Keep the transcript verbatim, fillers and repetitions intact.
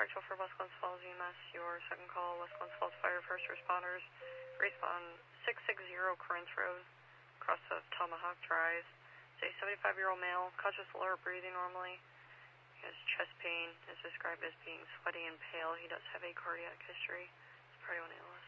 Factual for West Glens Falls E M S, your second call, West Glens Falls Fire First Responders, respawn six sixty Corinth Road, across of Tomahawk Drive. It's a seventy-five-year-old male, conscious, alert, breathing normally. He has chest pain, is described as being sweaty and pale. He does have a cardiac history. It's priority one A L S.